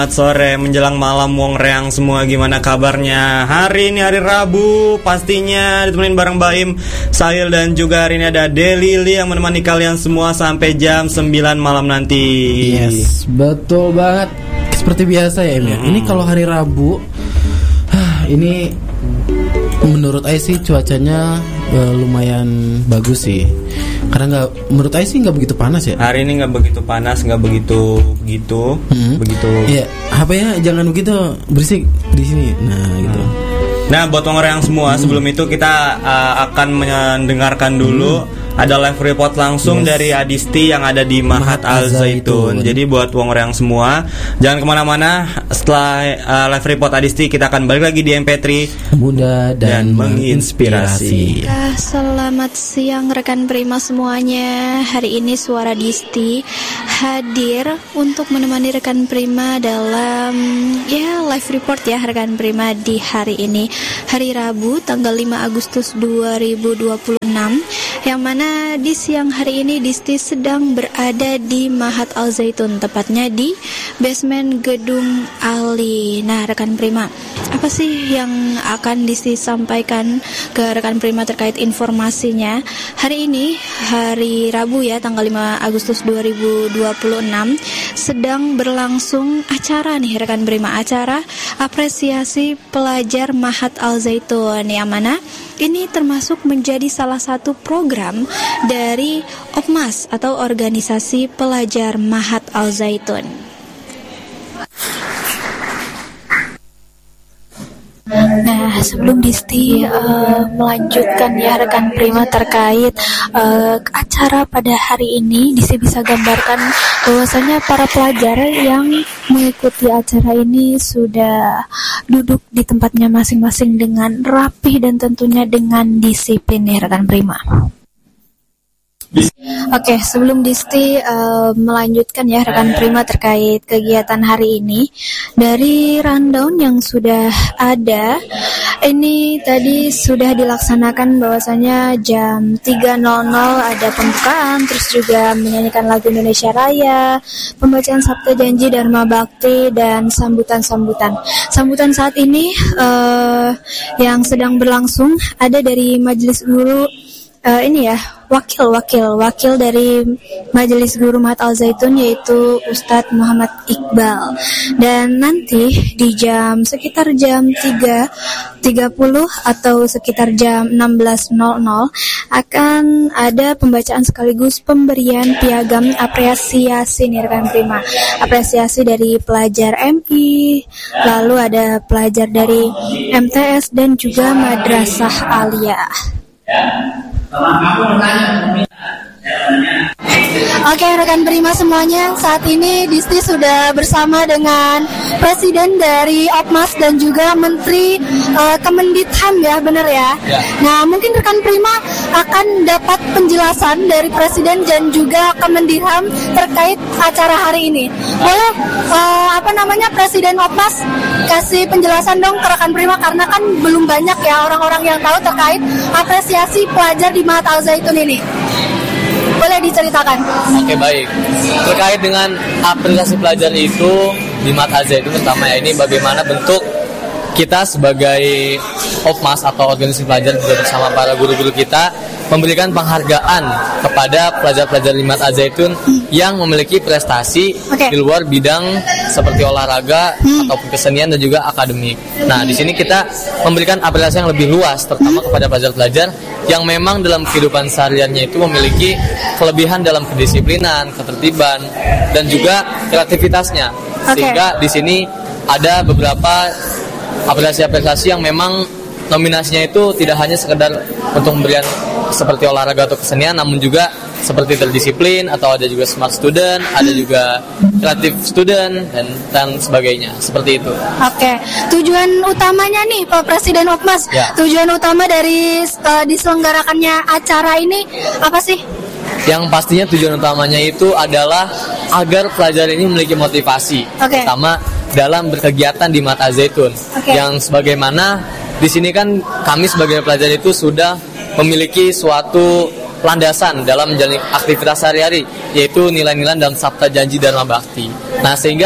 Selamat sore menjelang malam Wong Reang semua, gimana kabarnya? Hari ini hari Rabu, pastinya ditemenin bareng Baim, Sahil, dan juga hari ini ada Delili yang menemani kalian semua sampai jam 9 malam nanti. Yes, betul banget. Seperti biasa ya, Emir. Ini kalau hari Rabu, ini menurut Ais sih cuacanya lumayan bagus sih. Karena menurut Ais sih nggak begitu panas ya. Hari ini nggak begitu panas, nggak begitu. Iya, HP-nya jangan begitu berisik di sini. Nah, gitu. Nah, buat Wong Reang semua, sebelum itu kita akan mendengarkan dulu ada live report langsung dari Adisti yang ada di Mahat Al-Zaitun. Jadi buat Wong Reang semua, jangan kemana-mana. Setelah live report Adisti, kita akan balik lagi di MP3 Muda dan menginspirasi. Selamat siang rekan Prima semuanya. Hari ini Suara Disti hadir untuk menemani rekan Prima dalam live report ya rekan Prima di hari ini, hari Rabu tanggal 5 Agustus 2026, yang mana di siang hari ini Disti sedang berada di Mahat Al-Zaitun, tepatnya di basement Gedung Ali. Nah rekan Prima, apa sih yang akan Disti sampaikan ke rekan Prima terkait informasinya? Hari ini hari Rabu ya tanggal 5 Agustus 2026 sedang berlangsung acara nih rekan Prima, acara apresiasi pelajar Mahat Al-Zaitun, yang mana ini termasuk menjadi salah satu program dari Opmas atau organisasi pelajar Mahat Al-Zaitun. Nah, sebelum Disti melanjutkan ya rekan Prima terkait acara pada hari ini, Disti bisa gambarkan bahwasanya para pelajar yang mengikuti acara ini sudah duduk di tempatnya masing-masing dengan rapi dan tentunya dengan disiplin ya rekan Prima. Oke, sebelum Disti melanjutkan ya rekan Prima terkait kegiatan hari ini, dari rundown yang sudah ada, ini tadi sudah dilaksanakan bahwasanya jam 3.00 ada pembukaan, terus juga menyanyikan lagu Indonesia Raya, pembacaan Sabta Janji Dharma Bakti, dan sambutan-sambutan. Sambutan saat ini yang sedang berlangsung ada dari Majelis Guru, ini ya, wakil dari Majelis Guru Mahat Al-Zaitun, yaitu Ustadz Muhammad Iqbal. Dan nanti di sekitar jam 3.30 atau sekitar jam 16.00 akan ada pembacaan sekaligus pemberian piagam apresiasi nih rekan Prima. Apresiasi dari pelajar MI, lalu ada pelajar dari MTS dan juga Madrasah Aliyah. Oke rekan Prima semuanya, saat ini Disti sudah bersama dengan Presiden dari Opmas dan juga Menteri Kemenditham ya, benar ya? Nah mungkin rekan Prima akan dapat penjelasan dari Presiden dan juga Kemenditham terkait acara hari ini. Boleh Presiden Opmas kasih penjelasan dong ke rekan Prima, karena kan belum banyak ya orang-orang yang tahu terkait apresiasi pelajar di Mahat Al-Zaitun ini. Boleh diceritakan? Oke, baik. Terkait dengan apresiasi pelajar itu di Mahat Al-Zaitun pertama ya, ini bagaimana bentuk kita sebagai Opmas atau organisasi pelajar bersama para guru-guru kita memberikan penghargaan kepada pelajar-pelajar di Mahat Al-Zaitun yang memiliki prestasi di luar bidang seperti olahraga ataupun kesenian dan juga akademik. Nah, di sini kita memberikan apresiasi yang lebih luas, terutama kepada pelajar-pelajar yang memang dalam kehidupan sehariannya itu memiliki kelebihan dalam kedisiplinan, ketertiban, dan juga kreativitasnya. Sehingga di sini ada beberapa apresiasi-apresiasi yang memang nominasinya itu tidak hanya sekedar untuk pemberian seperti olahraga atau kesenian, namun juga seperti terdisiplin, atau ada juga smart student, ada juga kreatif student, dan sebagainya, seperti itu. Oke, tujuan utamanya nih Pak Presiden Opmas, tujuan utama dari diselenggarakannya acara ini apa sih? Yang pastinya tujuan utamanya itu adalah agar pelajar ini memiliki motivasi, pertama dalam berkegiatan di Mahat Al-Zaitun, yang sebagaimana di sini kan kami sebagai pelajar itu sudah memiliki suatu landasan dalam menjalani aktivitas sehari-hari, yaitu nilai-nilai dalam Sabta Janji Dharma Bakti. Nah, sehingga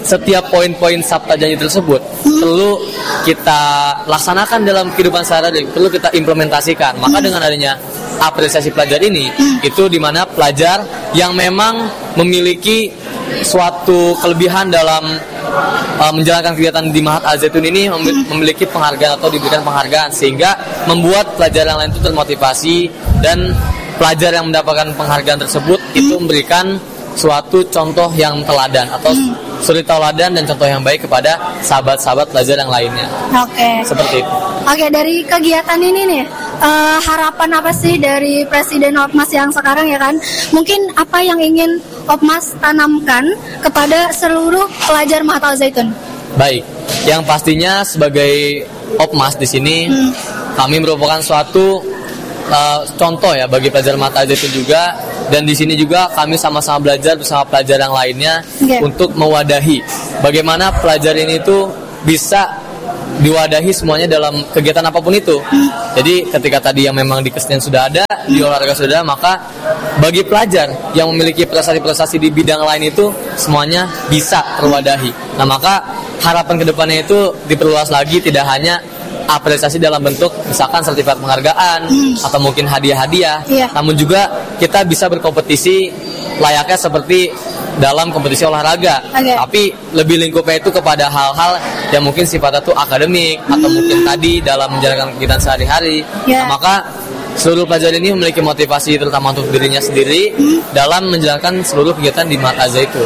setiap poin-poin sabta janji tersebut perlu kita laksanakan dalam kehidupan sehari-hari, perlu kita implementasikan. Maka dengan adanya apresiasi pelajar ini, itu dimana pelajar yang memang memiliki suatu kelebihan dalam menjalankan kegiatan di Mahat Al-Zaitun ini memiliki penghargaan atau diberikan penghargaan, sehingga membuat pelajar yang lain itu termotivasi, dan pelajar yang mendapatkan penghargaan tersebut itu memberikan suatu contoh yang teladan atau suri tauladan dan contoh yang baik kepada sahabat-sahabat pelajar yang lainnya. Oke. Seperti itu. Oke, dari kegiatan ini nih, harapan apa sih dari Presiden Opmas yang sekarang ya kan? Mungkin apa yang ingin Opmas tanamkan kepada seluruh pelajar Mahat Al-Zaitun? Baik, yang pastinya sebagai Opmas di sini kami merupakan suatu contoh ya bagi pelajar Mahat Al-Zaitun juga, dan di sini juga kami sama-sama belajar bersama pelajar yang lainnya untuk mewadahi bagaimana pelajar ini tuh bisa diwadahi semuanya dalam kegiatan apapun itu. Jadi ketika tadi yang memang di kesenian sudah ada, di olahraga sudah ada, maka bagi pelajar yang memiliki prestasi-prestasi di bidang lain itu semuanya bisa terwadahi. Nah, maka harapan kedepannya itu diperluas lagi, tidak hanya apresiasi dalam bentuk misalkan sertifikat penghargaan atau mungkin hadiah-hadiah, namun juga kita bisa berkompetisi layaknya seperti dalam kompetisi olahraga, tapi lebih lingkupnya itu kepada hal-hal yang mungkin sifatnya itu akademik atau mungkin tadi dalam menjalankan kegiatan sehari-hari. Nah, maka seluruh pelajar ini memiliki motivasi terutama untuk dirinya sendiri dalam menjalankan seluruh kegiatan di Mahat Al-Zaitun.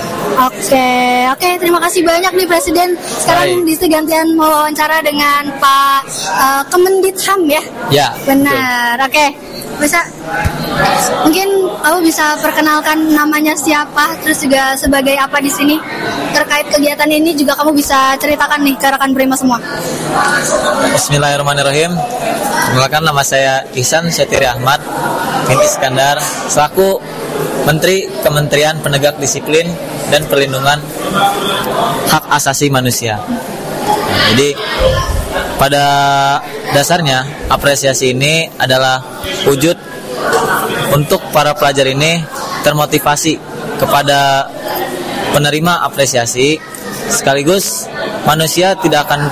Oke, terima kasih banyak nih Presiden. Sekarang di gantian mau wawancara dengan Pak Kemenditham ya? Ya. Benar. Oke. Bisa mungkin kamu bisa perkenalkan namanya siapa, terus juga sebagai apa di sini terkait kegiatan ini, juga kamu bisa ceritakan nih ke rekan Prima semua. Bismillahirrahmanirrahim. Perkenalkan, nama saya Ihsan Syatiri Ahmad bin Iskandar, selaku Menteri Kementerian Penegak Disiplin dan Perlindungan Hak Asasi Manusia. Jadi pada dasarnya apresiasi ini adalah wujud untuk para pelajar ini termotivasi kepada penerima apresiasi, sekaligus manusia tidak akan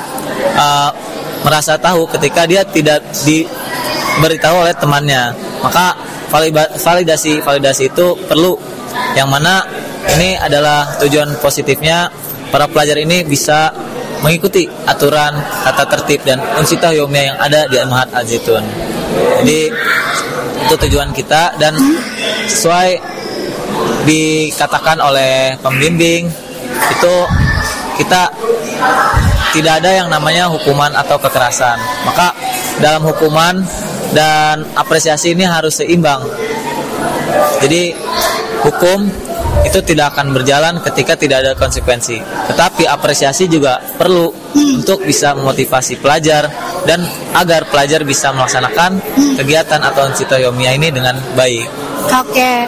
merasa tahu ketika dia tidak diberitahu oleh temannya. Maka validasi itu perlu, yang mana ini adalah tujuan positifnya para pelajar ini bisa mengikuti aturan, tata tertib, dan unsita yomiyah yang ada di Mahat Al-Zaitun. Jadi itu tujuan kita, dan sesuai dikatakan oleh pembimbing itu kita tidak ada yang namanya hukuman atau kekerasan. Maka dalam hukuman dan apresiasi ini harus seimbang. Jadi hukum itu tidak akan berjalan ketika tidak ada konsekuensi. Tetapi apresiasi juga perlu untuk bisa memotivasi pelajar dan agar pelajar bisa melaksanakan kegiatan atau unsita yomiyah ini dengan baik. Oke,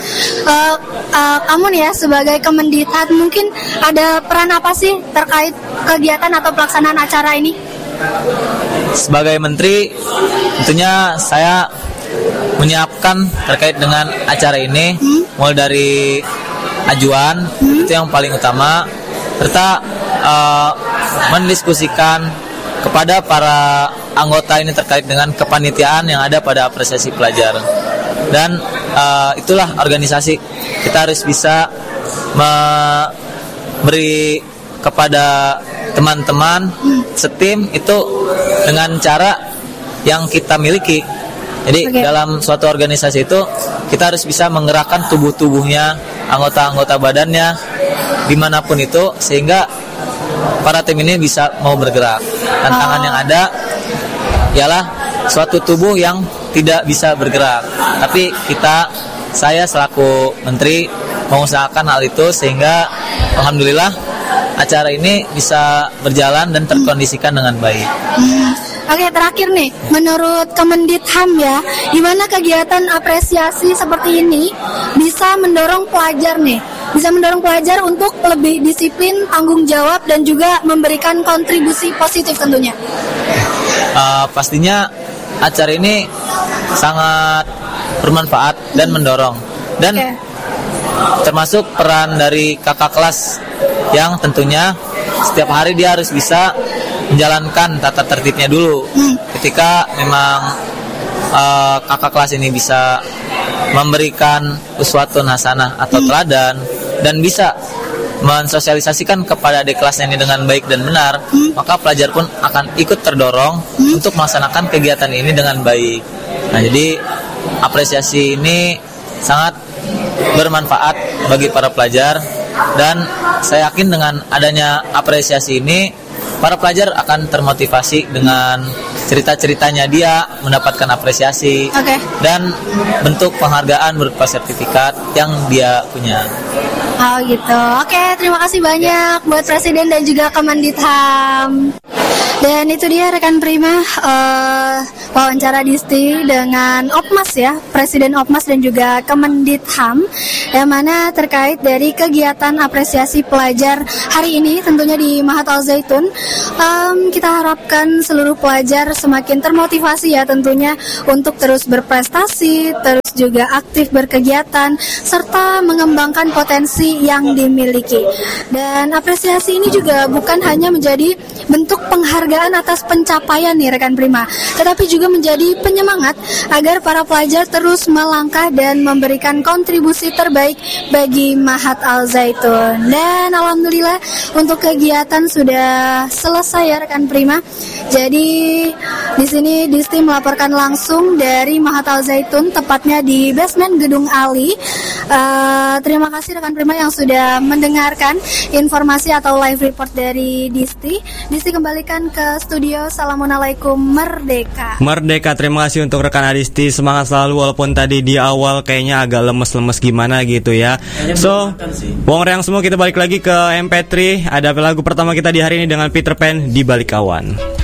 kamu nih ya sebagai Kemendithat, mungkin ada peran apa sih terkait kegiatan atau pelaksanaan acara ini? Sebagai menteri, tentunya saya menyiapkan terkait dengan acara ini, mulai dari ajuan, itu yang paling utama, serta mendiskusikan kepada para anggota ini terkait dengan kepanitiaan yang ada pada apresiasi pelajar. Dan itulah organisasi, kita harus bisa memberi kepada teman-teman setim itu dengan cara yang kita miliki. Jadi dalam suatu organisasi itu kita harus bisa menggerakkan tubuh-tubuhnya, anggota-anggota badannya dimanapun itu, sehingga para tim ini bisa mau bergerak. Tantangan yang ada ialah suatu tubuh yang tidak bisa bergerak, tapi saya selaku menteri mengusahakan hal itu, sehingga alhamdulillah acara ini bisa berjalan dan terkondisikan dengan baik. Oke, terakhir nih, menurut Kemenditham ya, gimana kegiatan apresiasi seperti ini bisa mendorong pelajar untuk lebih disiplin, tanggung jawab, dan juga memberikan kontribusi positif tentunya? Pastinya acara ini sangat bermanfaat dan mendorong. Dan termasuk peran dari kakak kelas yang tentunya setiap hari dia harus bisa menjalankan tata tertibnya dulu. Ketika memang kakak kelas ini bisa memberikan uswatun hasanah atau teladan dan bisa mensosialisasikan kepada adik kelasnya ini dengan baik dan benar, maka pelajar pun akan ikut terdorong untuk melaksanakan kegiatan ini dengan baik. Nah, jadi apresiasi ini sangat bermanfaat bagi para pelajar, dan saya yakin dengan adanya apresiasi ini para pelajar akan termotivasi dengan cerita-ceritanya dia mendapatkan apresiasi dan bentuk penghargaan berupa sertifikat yang dia punya. Oh gitu. Oke, terima kasih banyak buat Presiden dan juga Kemenditham. Dan itu dia rekan Prima, wawancara Disti dengan Opmas ya, Presiden Opmas dan juga Kemenditham, yang mana terkait dari kegiatan apresiasi pelajar hari ini tentunya di Mahat Al Zaitun. Kita harapkan seluruh pelajar semakin termotivasi ya tentunya untuk terus berprestasi, terus juga aktif berkegiatan, serta mengembangkan potensi yang dimiliki. Dan apresiasi ini juga bukan hanya menjadi bentuk penghargaan atas pencapaian nih rekan Prima, tetapi juga menjadi penyemangat agar para pelajar terus melangkah dan memberikan kontribusi terbaik bagi Mahat Al Zaitun. Dan alhamdulillah untuk kegiatan sudah selesai ya rekan Prima. Jadi di sini Disti melaporkan langsung dari Mahat Al Zaitun, tepatnya di basement Gedung Ali. Terima kasih rekan Prima yang sudah mendengarkan informasi atau live report dari Disti. Disti kembalikan ke studio. Assalamualaikum, merdeka. Merdeka, terima kasih untuk rekan Adisti. Semangat selalu walaupun tadi di awal kayaknya agak lemes-lemes gimana gitu ya. So, Wong Reang semua, kita balik lagi ke MP3. Ada lagu pertama kita di hari ini dengan Peter Pan, Di Balik Awan.